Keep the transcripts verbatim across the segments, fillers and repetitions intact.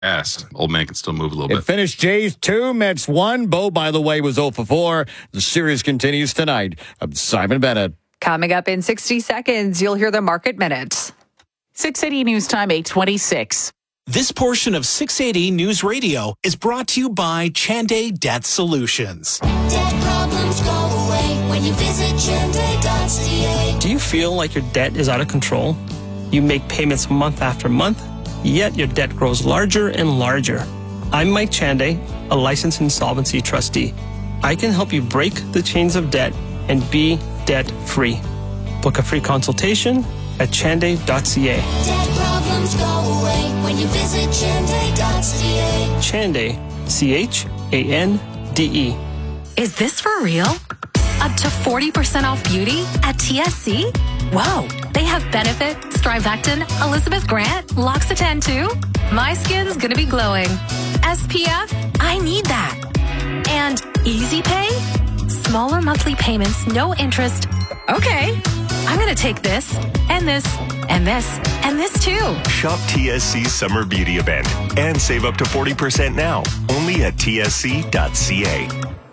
Fast. Old man can still move a little It bit. finished Jays two, Mets one. Bo, by the way, was oh for four. The series continues tonight. I'm Simon Bennett. Coming up in sixty seconds, you'll hear the market minutes. six eighty News Time, eight twenty-six. This portion of six eighty News Radio is brought to you by Chanday Debt Solutions. Debt problems go away when you visit chanday dot c a. Do you feel like your debt is out of control? You make payments month after month, yet your debt grows larger and larger. I'm Mike Chanday, a licensed insolvency trustee. I can help you break the chains of debt and be debt-free. Book a free consultation at chanday dot c a. Debt problems go away when you visit chanday dot c a. Chanday, C H A N D E. Is this for real? Up to forty percent off beauty at T S C? Whoa, they have Benefit, Strivectin, Elizabeth Grant, L'Occitane too? My skin's gonna be glowing. S P F? I need that. And Easy Pay? Smaller monthly payments, no interest. Okay, I'm gonna take this, and this, and this, and this too. Shop T S C Summer Beauty Event and save up to forty percent now, only at T S C dot C A.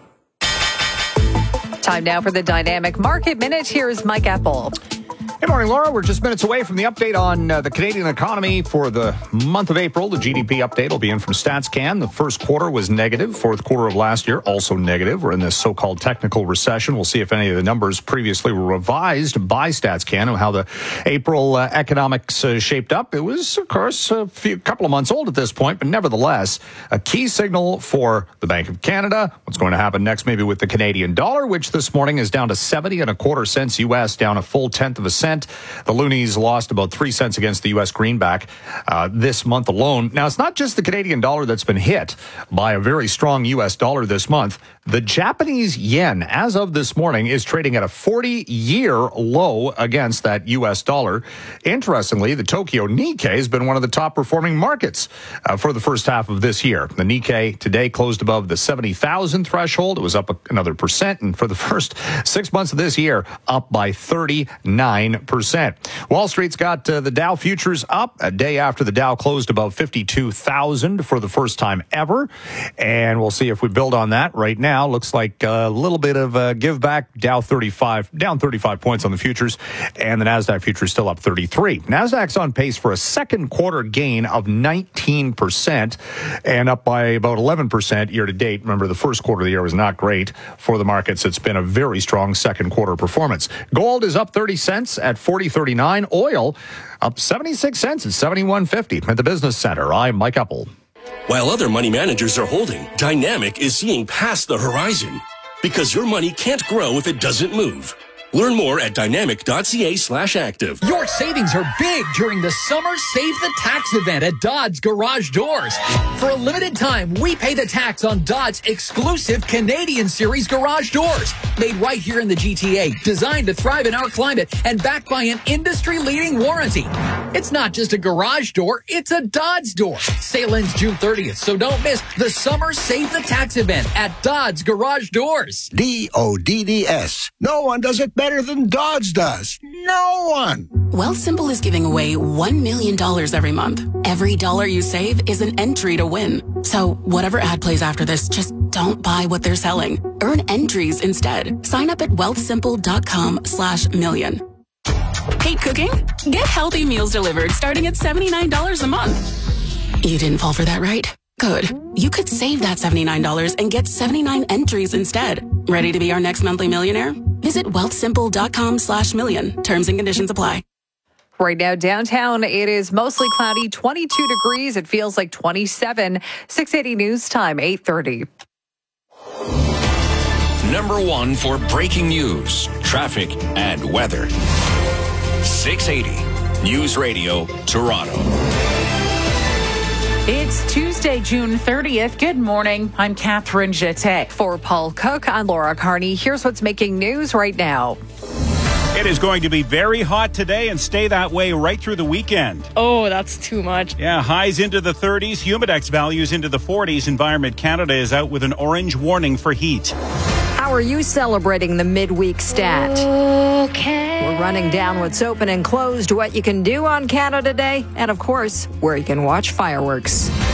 Time now for the Dynamic Market Minute. Here's Mike Apple. Good morning, Laura. We're just minutes away from the update on uh, the Canadian economy for the month of April. The G D P update will be in from StatsCan. The first quarter was negative. Fourth quarter of last year, also negative. We're in this so-called technical recession. We'll see if any of the numbers previously were revised by StatsCan and how the April uh, economics uh, shaped up. It was, of course, a few, couple of months old at this point, but nevertheless, a key signal for the Bank of Canada. What's going to happen next maybe with the Canadian dollar, which this morning is down to seventy and a quarter cents U S, down a full tenth of a cent. The loonies lost about three cents against the U S greenback uh, this month alone. Now, it's not just the Canadian dollar that's been hit by a very strong U S dollar this month. The Japanese yen, as of this morning, is trading at a forty-year low against that U S dollar. Interestingly, the Tokyo Nikkei has been one of the top performing markets uh, for the first half of this year. The Nikkei today closed above the seventy thousand threshold. It was up another percent, and for the first six months of this year, up by thirty-nine percent. Wall Street's got uh, the Dow futures up a day after the Dow closed above fifty-two thousand for the first time ever. And we'll see if we build on that right now. Looks like a little bit of a give back. Dow thirty-five, down thirty-five points on the futures, and the NASDAQ futures still up thirty-three. NASDAQ's on pace for a second quarter gain of nineteen percent and up by about eleven percent year to date. Remember, the first quarter of the year was not great for the markets. It's been a very strong second quarter performance. Gold is up thirty cents at forty thirty-nine. Oil up seventy-six cents at seventy-one fifty. At the Business Center, I'm Mike Apple. While other money managers are holding, Dynamic is seeing past the horizon. Because your money can't grow if it doesn't move. Learn more at dynamic dot c a slash active. Your savings are big during the Summer Save the Tax event at Dodds Garage Doors. For a limited time, we pay the tax on Dodds' exclusive Canadian Series garage doors. Made right here in the G T A, designed to thrive in our climate, and backed by an industry-leading warranty. It's not just a garage door, it's a Dodds door. Sale ends June thirtieth, so don't miss the Summer Save the Tax event at Dodds Garage Doors. D O D D S. No one does it better than Dodds does. No one. Wealthsimple is giving away one million dollars every month. Every dollar you save is an entry to win. So whatever ad plays after this, just don't buy what they're selling. Earn entries instead. Sign up at wealthsimple dot com slash million. Hate cooking? Get healthy meals delivered starting at seventy-nine dollars a month. You didn't fall for that, right? Good. You could save that seventy-nine dollars and get seventy-nine entries instead. Ready to be our next monthly millionaire? Visit wealthsimple dot com slash million. Terms and conditions apply. Right now, downtown, it is mostly cloudy, twenty-two degrees. It feels like twenty-seven. six eighty News Time, eight thirty. Number one for breaking news, traffic, and weather. six eighty News Radio, Toronto. It's Tuesday, June thirtieth. Good morning. I'm Catherine Jeté. For Paul Cook, I'm Laura Carney. Here's what's making news right now. It is going to be very hot today and stay that way right through the weekend. Oh, that's too much. Yeah, highs into the thirties, humidex values into the forties. Environment Canada is out with an orange warning for heat. How are you celebrating the midweek stat? Okay. We're running down what's open and closed, what you can do on Canada Day, and of course, where you can watch fireworks.